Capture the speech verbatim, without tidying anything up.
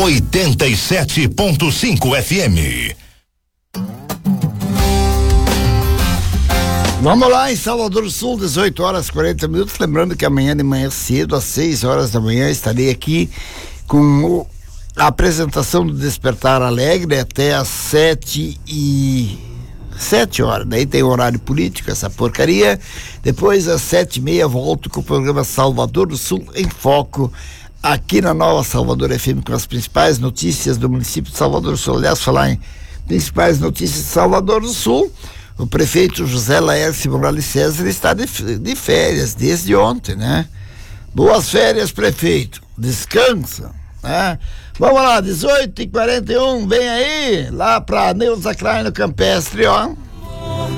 oitenta e sete ponto cinco F M. Vamos lá, em Salvador do Sul, dezoito horas e quarenta minutos. Lembrando que amanhã de manhã cedo, às seis horas da manhã, estarei aqui com o, a apresentação do Despertar Alegre até às sete e sete horas. Daí tem horário político, essa porcaria. Depois, às sete e meia, volto com o programa Salvador do Sul em Foco, aqui na Nova Salvador F M, com as principais notícias do município de Salvador do Sul. Aliás, falar em principais notícias de Salvador do Sul, o prefeito José Laércio Morales César está de, de férias desde ontem, né? Boas férias, prefeito. Descansa, né? Vamos lá, dezoito e quarenta e um, vem aí, lá pra Neuza Klein no Campestre, ó.